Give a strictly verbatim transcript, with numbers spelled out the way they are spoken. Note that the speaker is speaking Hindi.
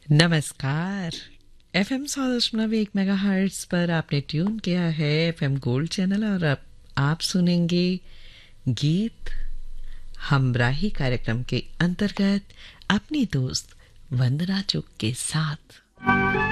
नमस्कार। एफएम सौ दशमलव एक मेगाहर्ट्ज पर आपने ट्यून किया है एफएम गोल्ड चैनल और अब आप सुनेंगे गीत हमराही कार्यक्रम के अंतर्गत अपनी दोस्त वंदना चुग के साथ।